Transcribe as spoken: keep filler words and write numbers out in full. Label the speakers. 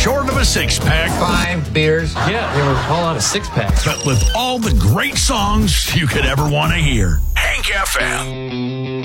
Speaker 1: short of a six-pack.
Speaker 2: Five beers.
Speaker 3: Yeah, they were all out of six-packs.
Speaker 1: But with all the great songs you could ever want to hear. Hank F M.